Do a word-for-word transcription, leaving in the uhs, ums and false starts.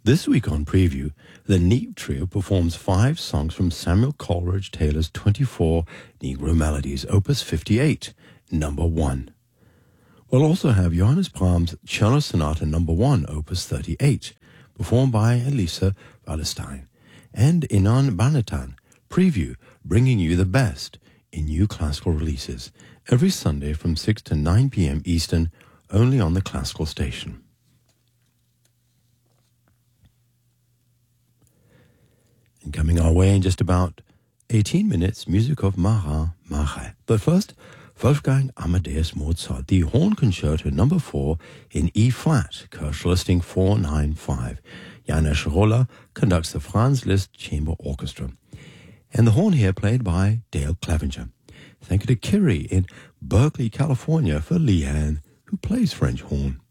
This week on Preview, the Neat Trio performs five songs from Samuel Coleridge Taylor's twenty-four Negro Melodies, Opus fifty-eight, number one. We'll also have Johannes Brahms' Cello Sonata number one, Opus thirty-eight, performed by Elisa Wallerstein, and Inan Banatan, Preview, bringing you the best in new classical releases, every Sunday from six to nine p.m. Eastern, only on the Classical Station. And coming our way in just about eighteen minutes, music of Marat Marais. But first, Wolfgang Amadeus Mozart, the Horn Concerto number four in E-flat, Koercher listing four ninety-five. Janos Roller conducts the Franz Liszt Chamber Orchestra. And the horn here played by Dale Clevenger. Thank you to Kiri in Berkeley, California for Leanne, who plays French horn.